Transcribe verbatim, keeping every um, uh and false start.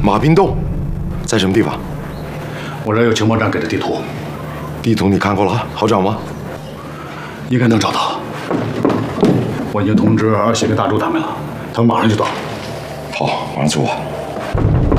马滨洞在什么地方？ 我这儿有情报站给的地图， 地图你看过了，好找吗？ 应该能找到。我已经通知二喜跟大柱他们了，他们马上就到。 好，马上出发。